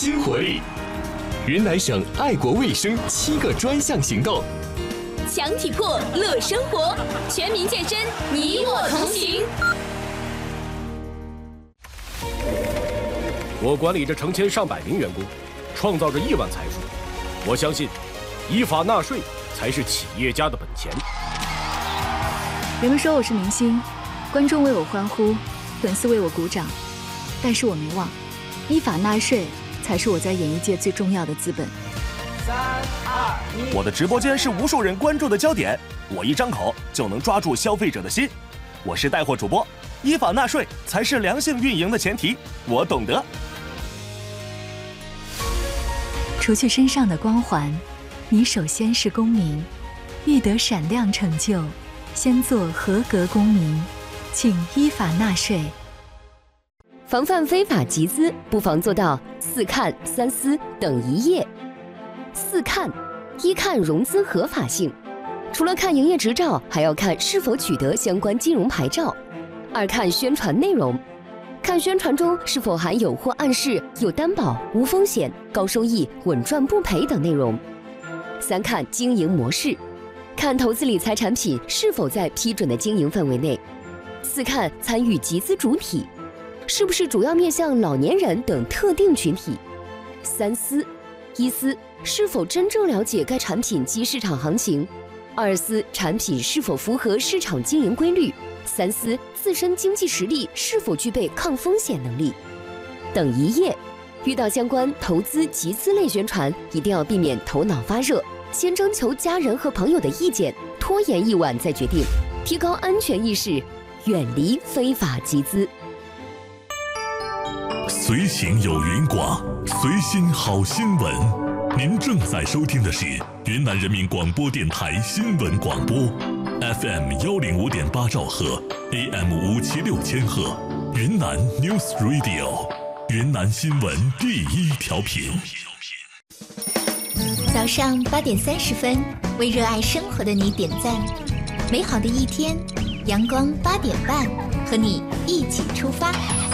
新活力。云南省爱国卫生7个专项行动， 强体魄乐生活，全民健身，你我同行。 我管理着成千上百名员工，创造着亿万财富。我相信，依法纳税才是企业家的本钱。 人们说我是明星，观众为我欢呼，粉丝为我鼓掌，但是我没忘，依法纳税才是我在演艺界最重要的资本。 3、2、1， 我的直播间是无数人关注的焦点，我一张口就能抓住消费者的心。我是带货主播，依法纳税才是良性运营的前提，我懂得。 除去身上的光环，你首先是公民，欲得闪亮成就，先做合格公民，请依法纳税。 防范非法集资，不妨做到4看3思等一页。4看：一看融资合法性，除了看营业执照，还要看是否取得相关金融牌照。2看宣传内容，看宣传中是否含有或暗示有担保、无风险、高收益、稳赚不赔等内容。3看经营模式，看投资理财产品是否在批准的经营范围内。4看参与集资主体，是不是主要面向老年人等特定群体。3思：一思，是否真正了解该产品及市场行情；2思，产品是否符合市场经营规律；3思，自身经济实力是否具备抗风险能力。等一页。遇到相关投资集资类宣传，一定要避免头脑发热，先征求家人和朋友的意见，拖延一晚再决定，提高安全意识，远离非法集资。 随行有云广，随心好新闻。您正在收听的是云南人民广播电台新闻广播 ，FM 105.8兆赫 ，AM 576千赫，云南 News Radio， 云南新闻第1调频。 早上8点30分，为热爱生活的你点赞。美好的一天，阳光8点半，和你一起出发。